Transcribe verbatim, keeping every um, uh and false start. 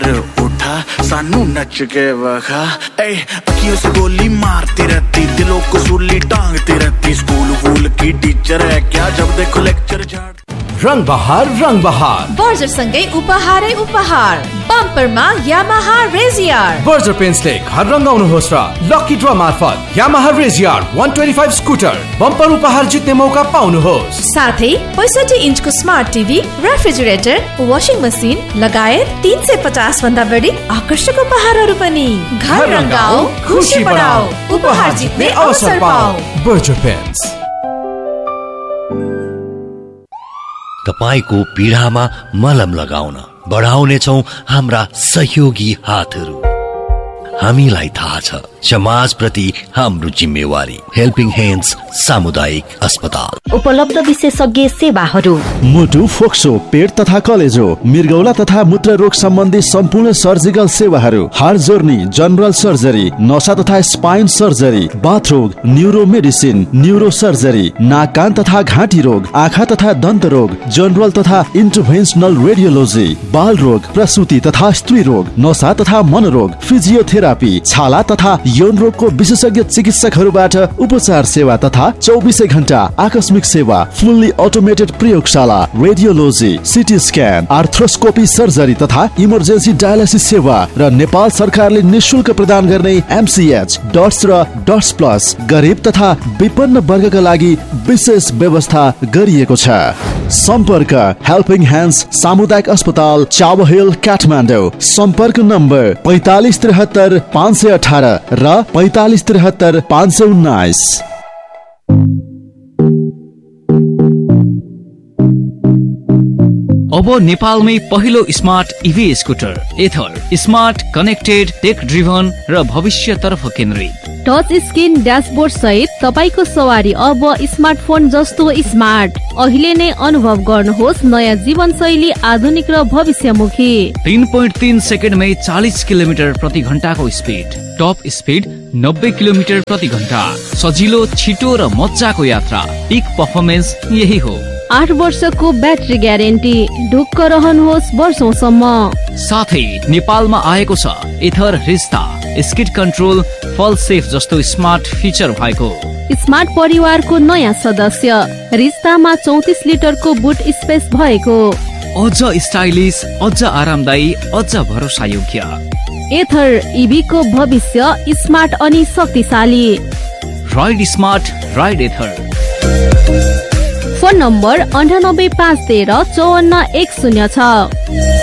उठा सानू नच के वखा ए अखियों से गोली मारती रहती दिलों को सूली टांगती रहती स्कूल वूल की टीचर है क्या जब देखो लेक्चर झाड़ रंग बहार रंग बहार बर्जर सँगै उपहारै उपहार बम्परमा यामाहा रेजियर बर्जर पेन्सले घर रंगाउनुहोस् र लकी ड्र मार्फत यामाहा रेजियर एक सय पच्चीस स्कुटर बम्पर उपहार जित्ने मौका पाउनुहोस्। साथै पैंसठी इन्चको smart TV refrigerator washing machine लगायत तीन सय पचास भन्दा बढी आकर्षक उपहारहरू पनि। घर रंगाऊ खुशी बढाऊ उपहार जित्ने अवसर पाऊ। Berger pens. तपाईको पीडामा मलम लगाउन बढाउनेछौं हाम्रा सहयोगी हातहरू। हामीलाई थाहा छ समाज प्रति हाम्रो जिम्मेवारी। हेल्पिङ ह्यान्ड्स सामुदायिक अस्पताल उपलब्ध विशेषज्ञ सेवाहरू मुटु फोक्सो पेट तथा कलेजो मृगौला तथा मूत्र रोग सम्बन्धी सम्पूर्ण सर्जिकल सेवाहरू हार्ट जोर्नी जनरल सर्जरी नसा तथा spine surgery बाथरोग neuro medicine neuro surgery नाक कान तथा घाँटी रोग आँखा तथा दन्त रोग जनरल तथा इन्टरभेन्सनल रेडियोलोजी बाल रोग प्रसूति तथा स्त्री रोग नसा तथा मनोरोग फिजियोथेरापी छाला तथा यौन रोगको विशेषज्ञ चिकित्सकहरूबाट उपचार सेवा तथा चौबिसै घण्टा आकस्मिक सेवा फुल्ली अटोमेटेड प्रयोगशाला radiology CT scan arthroscopy surgery तथा इमर्जेन्सी डायलिसिस सेवा र नेपाल सरकारले निशुल्क प्रदान गर्ने एमसीएच डट्स र डट्स प्लस गरिब तथा विपन्न वर्गका लागि विशेष व्यवस्था गरिएको छ। सम्पर्क हेल्पिङ ह्यान्ड्स सामुदायिक अस्पताल चावहिल काठमाडौँ। सम्पर्क नम्बर पैंतालीस त्रिहत्तर पाँच सय अठारह र पैंतालीस त्रिहत्तर पाँच सय उन्नाइस। अब नेपालमै पहिलो स्मार्ट इभी स्कुटर एथर स्मार्ट कनेक्टेड टेक ड्रिभन र भविष्य तर्फ केन्द्रित टच स्क्रिन ड्यासबोर्ड सहित तपाईको सवारी अब स्मार्टफोन जस्तो स्मार्ट। अहिले नै अनुभव गर्नुहोस् नयाँ जीवन शैली आधुनिक र भविष्यमुखी। तीन पोइन्ट तीन सेकेन्डमै चालीस किलोमिटर प्रति घण्टाको स्पिड टप स्पिड नब्बे किलोमिटर प्रति घण्टा सजिलो छिटो र मजाको यात्रा पिक पर्फर्मेन्स यही हो। आठ वर्षको ब्याट्री ग्यारेन्टी ढुक्क रहनुहोस् वर्षौंसम्म। साथै नेपालमा आएको छ एथर रिस्ता स्किड कन्ट्रोल फल सेफ जस्तो स्मार्ट फिचर भएको स्मार्ट परिवारको नयाँ सदस्य रिस्तामा चौतिस लिटरको बुट स्पेस भएको अझ स्टाइलिश अझ आरामदायी अझ भरोसा योग्य एथर इभी को भविष्य स्मार्ट अनि शक्तिशाली। राइड स्मार्ट राइड एथर। फोन नम्बर अन्ठानब्बे पाँच तेह्र चौवन्न एक शून्य छ।